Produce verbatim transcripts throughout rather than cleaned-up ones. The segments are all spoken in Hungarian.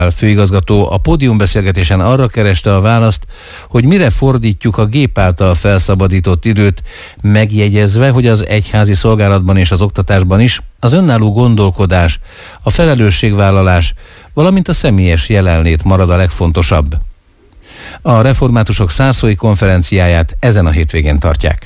főigazgató a pódiumbeszélgetésen arra kereste a választ, hogy mire fordítjuk a gép által felszabadított időt, megjegyezve, hogy az egyházi szolgálatban és az oktatásban is az önálló gondolkodás, a felelősségvállalás, valamint a személyes jelenlét marad a legfontosabb. A reformátusok szárszói konferenciáját ezen a hétvégén tartják.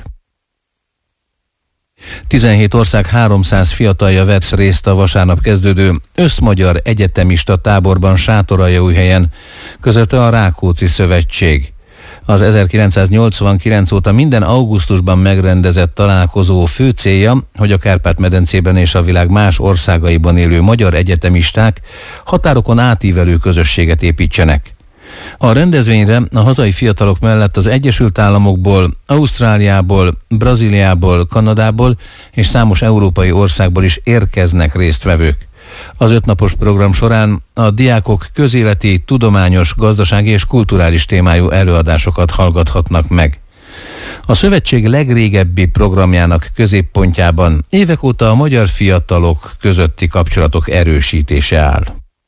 tizenhét ország háromszáz fiatalja vett részt a vasárnap kezdődő összmagyar egyetemista táborban Sátoraljaújhelyen, közölte a Rákóczi Szövetség. Az ezerkilencszáznyolcvankilenc óta minden augusztusban megrendezett találkozó fő célja, hogy a Kárpát-medencében és a világ más országaiban élő magyar egyetemisták határokon átívelő közösséget építsenek. A rendezvényre a hazai fiatalok mellett az Egyesült Államokból, Ausztráliából, Brazíliából, Kanadából és számos európai országból is érkeznek résztvevők. Az ötnapos program során a diákok közéleti, tudományos, gazdasági és kulturális témájú előadásokat hallgathatnak meg. A szövetség legrégebbi programjának középpontjában évek óta a magyar fiatalok közötti kapcsolatok erősítése áll.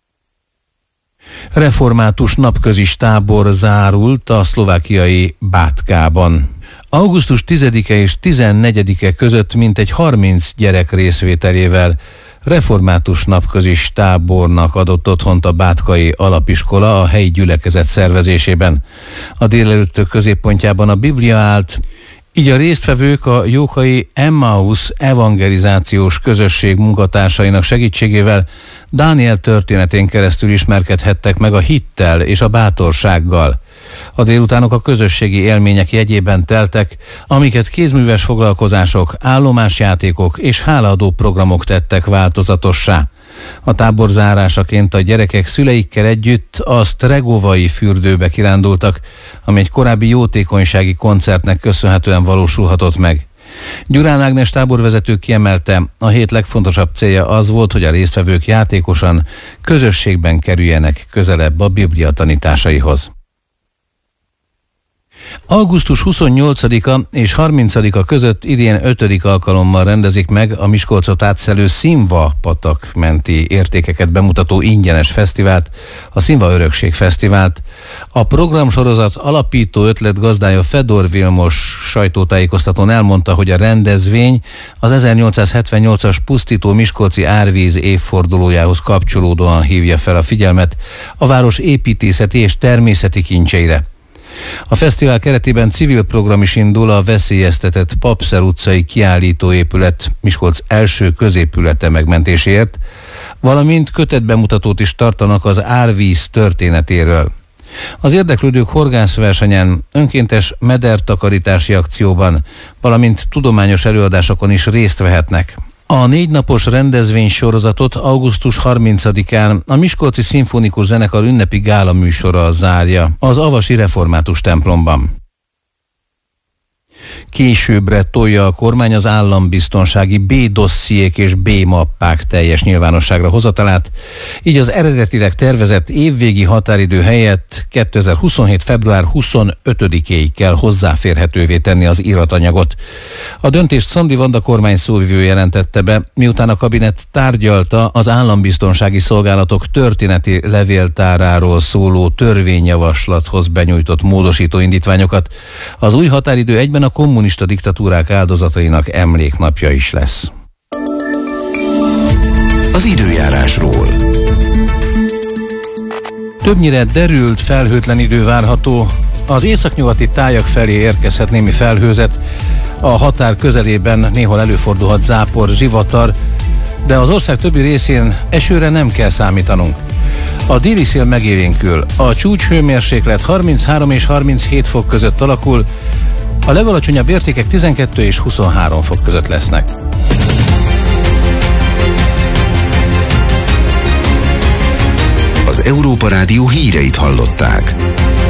Református napközis tábor zárult a szlovákiai Bátkában. augusztus tizedike és tizennegyedike között mintegy harminc gyerek részvételével református napközis tábornak adott otthont a bátkai alapiskola a helyi gyülekezet szervezésében. A délelőttök középpontjában a Biblia állt, így a résztvevők a jókai Emmaus evangelizációs közösség munkatársainak segítségével Dániel történetén keresztül ismerkedhettek meg a hittel és a bátorsággal. A délutánok a közösségi élmények jegyében teltek, amiket kézműves foglalkozások, állomásjátékok és hálaadó programok tettek változatossá. A tábor zárásaként a gyerekek szüleikkel együtt a Stregovai fürdőbe kirándultak, ami egy korábbi jótékonysági koncertnek köszönhetően valósulhatott meg. Gyurán Ágnes táborvezető kiemelte, a hét legfontosabb célja az volt, hogy a résztvevők játékosan, közösségben kerüljenek közelebb a Biblia tanításaihoz. augusztus huszonnyolcadika és harmincadika között idén ötödik alkalommal rendezik meg a Miskolcot átszelő Színva patak menti értékeket bemutató ingyenes fesztivált, a Színva Örökség Fesztivált. A programsorozat alapító ötletgazdája Fedor Vilmos sajtótájékoztatón elmondta, hogy a rendezvény az ezernyolcszázhetvennyolcas pusztító miskolci árvíz évfordulójához kapcsolódóan hívja fel a figyelmet a város építészeti és természeti kincseire. A fesztivál keretében civil program is indul a veszélyeztetett Papszer utcai kiállítóépület Miskolc első középülete megmentéséért, valamint kötetbemutatót is tartanak az árvíz történetéről. Az érdeklődők horgászversenyen, önkéntes medertakarítási akcióban, valamint tudományos előadásokon is részt vehetnek. A négy napos rendezvény sorozatot augusztus harmincadikán a Miskolci Szimfonikus Zenekar ünnepi gála műsora zárja az avasi református templomban. Későbbre tolja a kormány az állambiztonsági B-dossziék és B-mappák teljes nyilvánosságra hozatalát, így az eredetileg tervezett évvégi határidő helyett kétezer-huszonhét február huszonötödikéig kell hozzáférhetővé tenni az iratanyagot. A döntést Szandi Vanda kormány szóvivő jelentette be, miután a kabinet tárgyalta az állambiztonsági szolgálatok történeti levéltáráról szóló törvényjavaslathoz benyújtott módosító indítványokat. Az új határidő egyben a kommunista diktatúrák áldozatainak emléknapja is lesz. Az időjárásról. Többnyire derült, felhőtlen idő várható. Az északnyugati tájak felé érkezhet némi felhőzet. A határ közelében néhol előfordulhat zápor, zivatar, de az ország többi részén esőre nem kell számítanunk. A déli szél megélénkül. A csúcshőmérséklet harminchárom és harminchét fok között alakul, a legalacsonyabb értékek tizenkettő és huszonhárom fok között lesznek. Az Európa Rádió híreit hallották.